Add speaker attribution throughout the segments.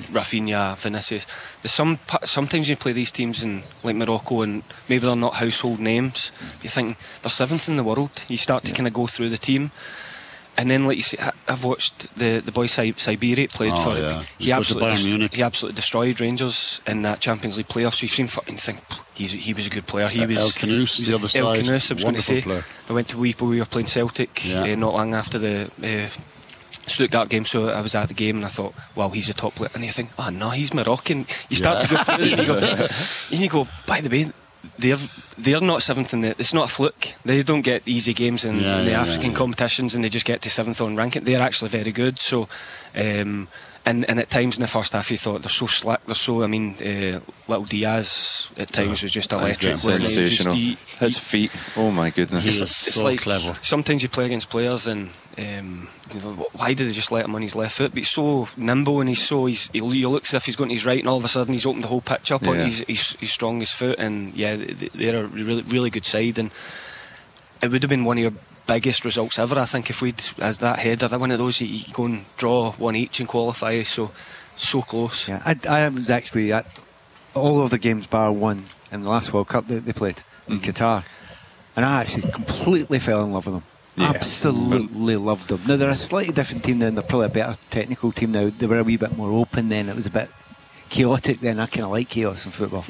Speaker 1: Rafinha, Vinicius. Sometimes you play these teams in like Morocco and maybe they're not household names. You think they're 7th in the world. You start to kind of go through the team. And then, like you say, I've watched the boy Saibiri played for.
Speaker 2: Yeah.
Speaker 1: He absolutely destroyed Rangers in that Champions League playoff. So you've seen and think he was a good player. He was
Speaker 2: El Khanous, the other side.
Speaker 1: El Khanous, I was going to say.
Speaker 2: Player.
Speaker 1: I went to we were playing Celtic not long after the Stuttgart game, so I was at the game and I thought, wow, he's a top player. And you think, oh no, he's Moroccan. You start to go through it and you go, by the way, they're not 7th in it's not a fluke. They don't get easy games in the African competitions and they just get to 7th on ranking. They're actually very good. So and at times in the first half you thought they're so slick, they're so, little Diaz at times was just electric,
Speaker 3: sensational. His feet, oh my goodness,
Speaker 2: he's so like, clever.
Speaker 1: Sometimes you play against players and why did they just let him on his left foot? But he's so nimble and he looks as if he's going to his right and all of a sudden he's opened the whole pitch up on his strongest foot. And they're a really, really good side, and it would have been one of your biggest results ever, I think, if we'd, as that header, one of those, you go and draw one each and qualify, so close.
Speaker 4: I was actually at all of the games bar one in the last World Cup that they played in Qatar, and I actually completely fell in love with them. Absolutely loved them. Now they're a slightly different team now, and they're probably a better technical team now. They were a wee bit more open then, it was a bit chaotic then. I kind of like chaos in football,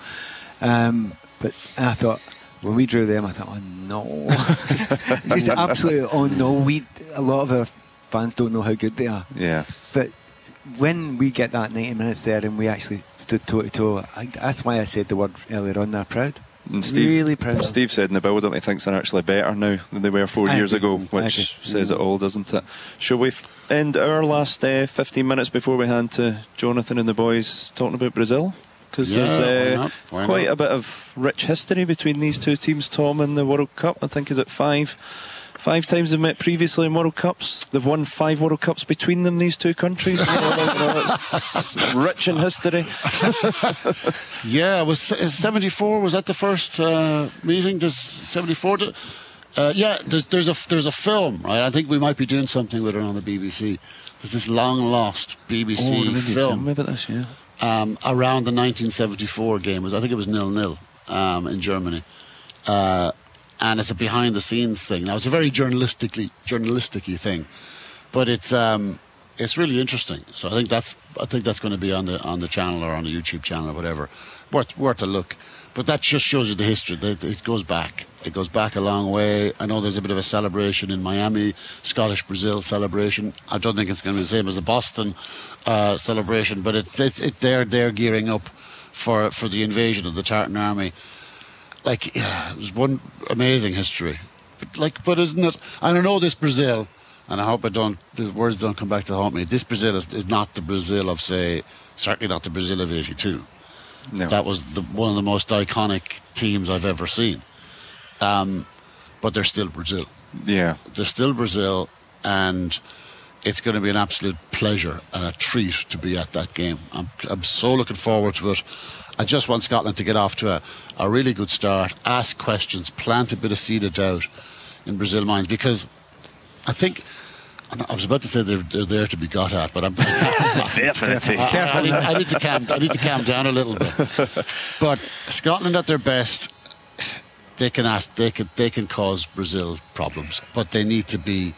Speaker 4: but I thought when we drew them, I thought, oh no. Just absolutely, oh no. A lot of our fans don't know how good they are.
Speaker 3: Yeah.
Speaker 4: But when we get that 90 minutes there and we actually stood toe to toe, that's why I said the word earlier on there, proud.
Speaker 3: And Steve,
Speaker 4: really proud.
Speaker 3: Steve said in the build-up he thinks they're actually better now than they were 4 years ago, which says it all, doesn't it? Shall we end our last 15 minutes before we hand to Jonathan and the boys talking about Brazil? Because there's quite a bit of rich history between these two teams, Tom, in the World Cup. I think, is it five times they've met previously in World Cups? They've won 5 World Cups between them, these two countries. It's rich in history.
Speaker 2: Yeah, was 74, was that the first meeting? Does 74 there's a film, right? I think we might be doing something with it on the BBC. There's this long lost BBC film.
Speaker 3: Maybe this,
Speaker 2: around the 1974 game. I think it was 0-0 in Germany. And it's a behind the scenes thing. Now it's a very journalistic-y thing, but it's really interesting. So I think that's going to be on the channel or on the YouTube channel or whatever. Worth a look. But that just shows you the history. It goes back. It goes back a long way. I know there's a bit of a celebration in Miami, Scottish-Brazil celebration. I don't think it's going to be the same as the Boston celebration, but they're gearing up for the invasion of the Tartan Army. There's one amazing history. But isn't it? And I know this Brazil, and I hope the words don't come back to haunt me. This Brazil is not the Brazil of, say, certainly not the Brazil of '82. No. That was one of the most iconic teams I've ever seen. But they're still Brazil.
Speaker 3: Yeah.
Speaker 2: They're still Brazil, and it's going to be an absolute pleasure and a treat to be at that game. I'm so looking forward to it. I just want Scotland to get off to a really good start, ask questions, plant a bit of seed of doubt in Brazil minds, because I think, I was about to say they're there to be got at, but I'm
Speaker 3: definitely.
Speaker 2: I need to calm down a little bit. But Scotland at their best, they can cause Brazil problems, but they need to be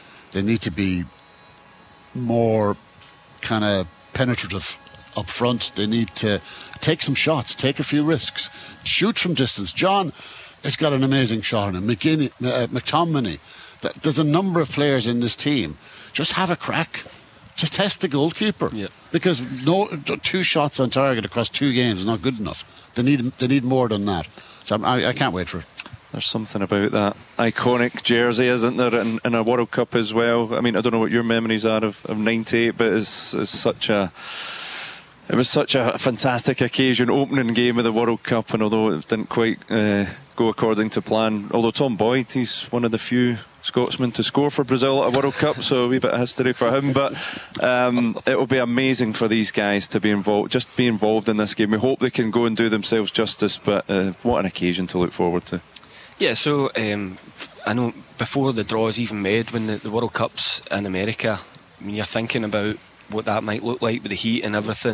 Speaker 2: more kind of penetrative up front. They need to take some shots, take a few risks, shoot from distance. John has got an amazing shot on him. McTominay. There's a number of players in this team. Just have a crack. Just test the goalkeeper. Yeah. Because 2 shots on target across 2 games is not good enough. They need more than that. So I can't wait for it.
Speaker 3: There's something about that iconic jersey, isn't there, in a World Cup as well? I mean, I don't know what your memories are of '98, but it was such a fantastic occasion, opening game of the World Cup, and although it didn't quite go according to plan, although Tom Boyd, he's one of the few Scotsmen to score for Brazil at a World Cup, so a wee bit of history for him. But it will be amazing for these guys to be involved in this game. We hope they can go and do themselves justice, but what an occasion to look forward to.
Speaker 1: Yeah, so I know before the draw is even made, when the World Cup's in America, I mean, you're thinking about what that might look like with the heat and everything.